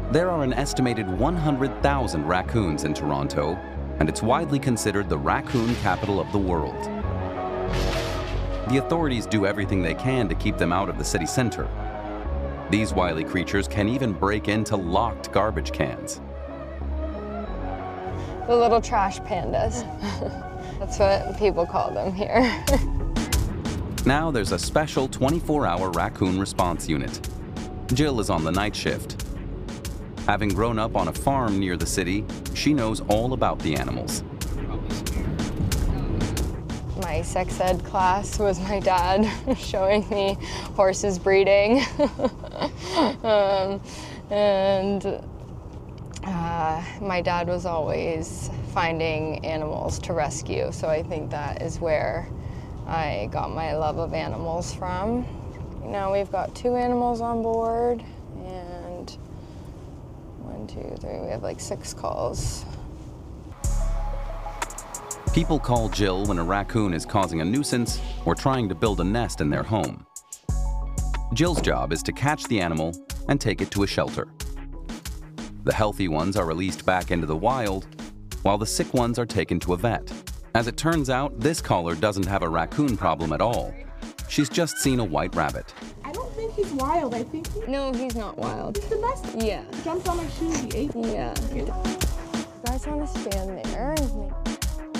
There are an estimated 100,000 raccoons in Toronto, and it's widely considered the raccoon capital of the world. The authorities do everything they can to keep them out of the city center. These wily creatures can even break into locked garbage cans. The little trash pandas. That's what people call them here. Now there's a special 24-hour raccoon response unit. Jill is on the night shift. Having grown up on a farm near the city, she knows all about the animals. My sex ed class was my dad showing me horses breeding. My dad was always finding animals to rescue, so I think that is where I got my love of animals from. Now we've got 2 animals on board, and 1, 2, 3, we have like 6 calls. People call Jill when a raccoon is causing a nuisance or trying to build a nest in their home. Jill's job is to catch the animal and take it to a shelter. The healthy ones are released back into the wild, while the sick ones are taken to a vet. As it turns out, this caller doesn't have a raccoon problem at all. She's just seen a white rabbit. I don't think he's wild. I think No, he's not wild. he's domestic. Yeah. Jumped on my shoe. He ate me. Yeah. You guys want to stand there?